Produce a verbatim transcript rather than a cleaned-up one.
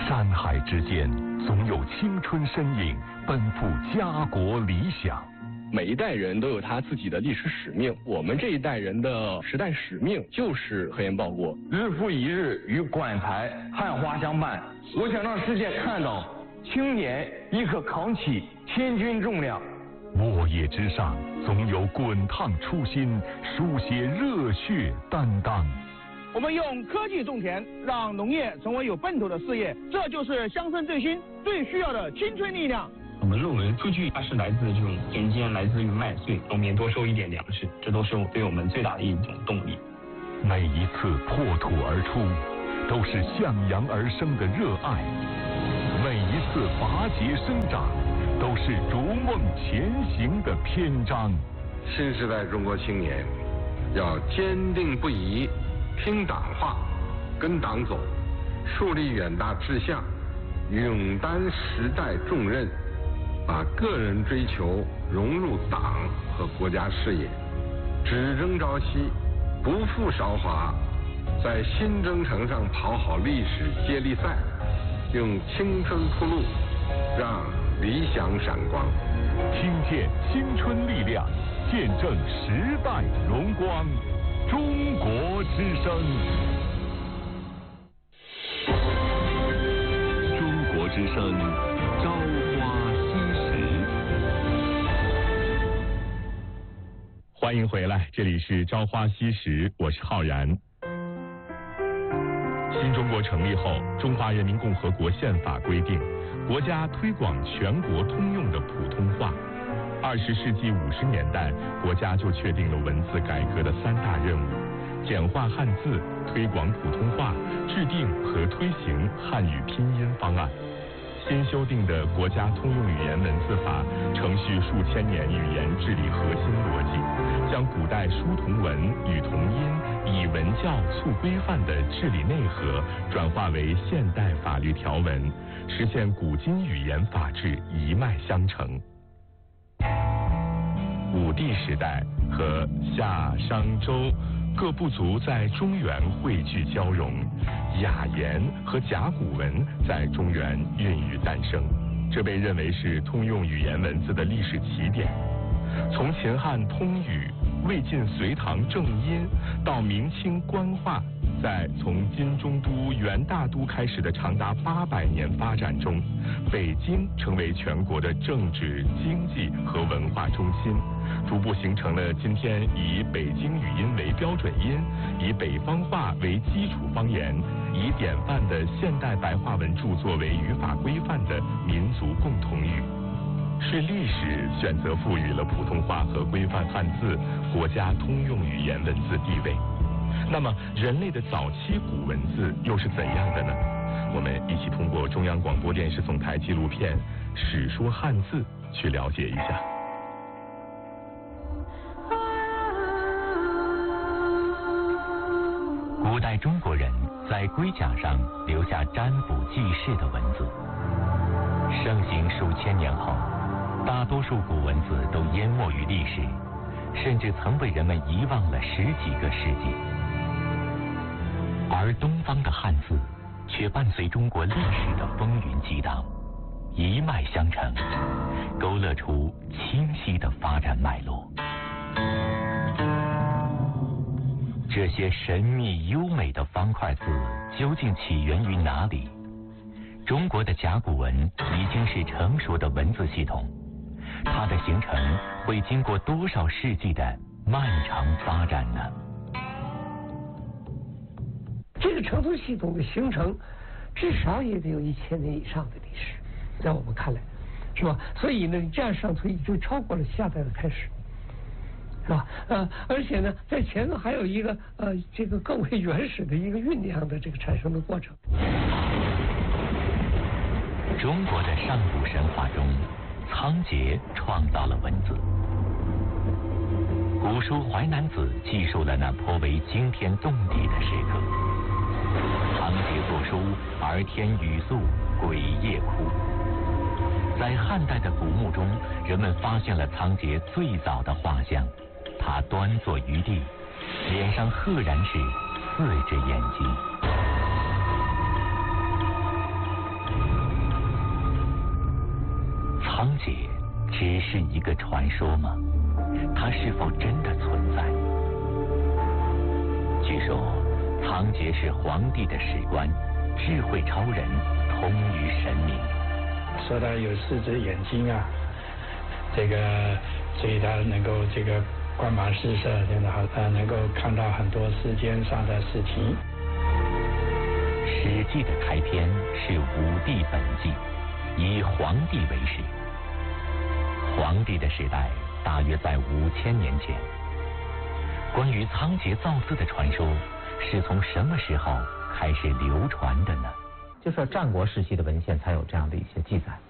山海之间，总有青春身影奔赴家国理想。 每一代人都有他自己的历史使命，我们这一代人的时代使命就是和颜报国。 日复一日与馆台汉花相伴，我想让世界看到青年亦可扛起千钧重量。 沃野之上，总有滚烫初心，书写热血担当。 我们用科技种田，让农业成为有奔头的事业，这就是乡村振兴最需要的青春力量。 我们论文数据它是来自这种田间，来自于麦穗，农民多收一点粮食，这都是对我们最大的一种动力。 每一次破土而出，都是向阳而生的热爱；每一次拔节生长，都是逐梦前行的篇章。 新时代中国青年要坚定不移听党话，跟党走，树立远大志向，勇担时代重任，把个人追求融入党和国家事业，只争朝夕，不负韶华，在新征程上跑好历史接力赛，用青春铺路，让理想闪光。 听见青春力量，见证时代荣光。中国之声，中国之声，朝花夕拾。欢迎回来，这里是朝花夕拾，我是浩然。新中国成立后，中华人民共和国宪法规定，国家推广全国通用的普通话。二十世纪五十年代，国家就确定了文字改革的三大任务：简化汉字、推广普通话、制定和推行汉语拼音方案。新修订的国家通用语言文字法承续数千年语言治理核心逻辑，将古代书同文、语同音、以文教促规范的治理内核转化为现代法律条文，实现古今语言法治一脉相承。武帝时代和夏、商、周各部族在中原汇聚交融，雅言和甲骨文在中原孕育诞生，这被认为是通用语言文字的历史起点。从秦汉通语、魏晋隋唐正音到明清官话，在从金中都、元大都开始的长达八百年发展中，北京成为全国的政治、经济和文化中心，逐步形成了今天以北京语音为标准音，以北方话为基础方言，以典范的现代白话文著作为语法规范的民族共同语。是历史选择赋予了普通话和规范汉字国家通用语言文字地位。那么人类的早期古文字又是怎样的呢？我们一起通过中央广播电视总台纪录片《史说汉字》去了解一下。 古代中国人在龟甲上留下占卜记事的文字，盛行数千年后，大多数古文字都淹没于历史，甚至曾被人们遗忘了十几个世纪。而东方的汉字却伴随中国历史的风云激荡，一脉相承，勾勒出清晰的发展脉络。这些神秘优美的方块字究竟起源于哪里？中国的甲骨文已经是成熟的文字系统，它的形成会经过多少世纪的漫长发展呢？ 这个成熟系统的形成，至少也得有一千年以上的历史，在我们看来，是吧？所以呢，这样上推就超过了夏代的开始，是吧？呃，而且呢，在前头还有一个呃，这个更为原始的一个酝酿的这个产生的过程。 中国的上古神话中，仓颉创造了文字。古书《淮南子》记述了那颇为惊天动地的时刻。仓颉作书，而天雨粟，鬼夜哭。在汉代的古墓中，人们发现了仓颉最早的画像，他端坐于地，脸上赫然是四只眼睛。 仓颉只是一个传说吗？它是否真的存在？据说仓颉是皇帝的史官，智慧超人，通于神明。 说他有四只眼睛啊，这个所以他能够这个光芒四射，真的好，他能够看到很多世间上的事情。 《史记》的开篇是武帝本纪，以黄帝为始。黄帝的时代大约在五千年前。关于仓颉造字的传说是从什么时候开始流传的呢？ 就是战国时期的文献才有这样的一些记载。